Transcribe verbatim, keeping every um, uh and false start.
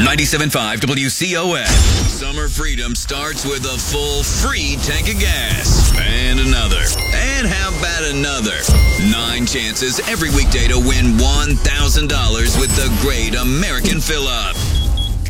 ninety-seven point five W C O S. Summer freedom starts with a full free tank of gas. And another. And how about another? Nine chances every weekday to win one thousand dollars with the Great American Fill-Up.